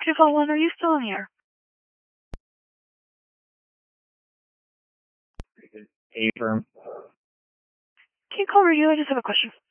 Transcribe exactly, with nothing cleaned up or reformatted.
two call one, are you still in the air? A firm. Can you call radio? I just have a question.